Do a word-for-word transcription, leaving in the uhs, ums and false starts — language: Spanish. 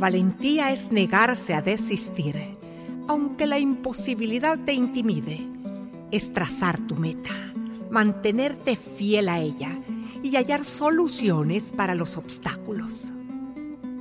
Valentía es negarse a desistir, aunque la imposibilidad te intimide. Es trazar tu meta, mantenerte fiel a ella y hallar soluciones para los obstáculos.